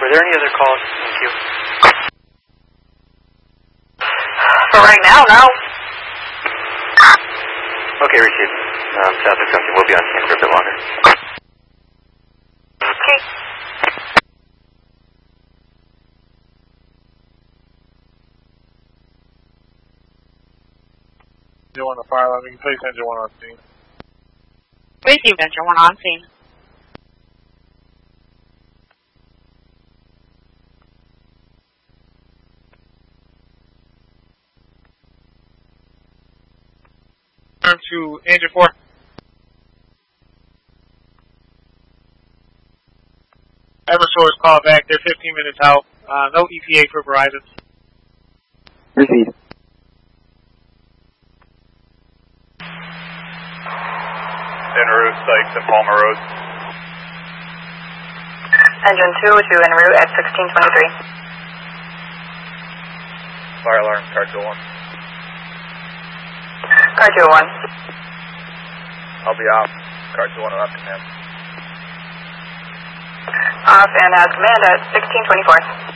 Were there any other calls? Thank you. For right now, no. Okay, received. South Assumption will be on scene for a bit longer. Okay. Engine 1 to fire line, place engine 1 on scene. Received, engine 1 on scene. Turn to engine 4. Eversource call back, they're 15 minutes out. No ETA for Verizon. Received. En route, Sykes and Palmer Road. Engine 2 to en route at 1623. Fire alarm, car 201. Car 201. I'll be off. Car 201 off command. Off and command at 1624.